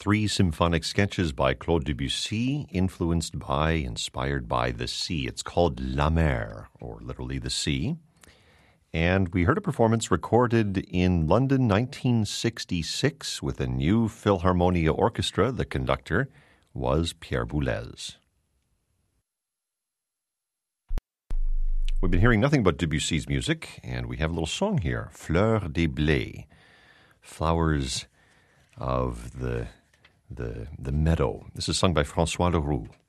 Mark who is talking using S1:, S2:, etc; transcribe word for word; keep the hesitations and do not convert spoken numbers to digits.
S1: three symphonic sketches by Claude Debussy, influenced by, inspired by the sea. It's called La Mer, or literally the sea. And we heard a performance recorded in London, nineteen sixty-six, with a new Philharmonia orchestra. The conductor was Pierre Boulez. We've been hearing nothing but Debussy's music, and we have a little song here, Fleurs des Blés, flowers of the, the, the meadow. This is sung by François Leroux.